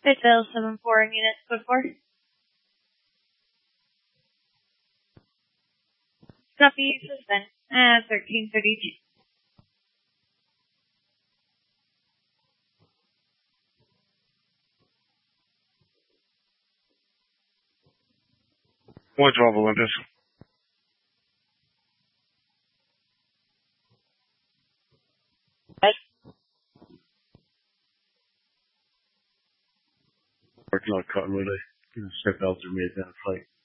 Fayetteville 7-4 in units, code 4. Copy, suspend. 1332. One 12 Olympus. Working on Cottonwood. Step out through me at that flight.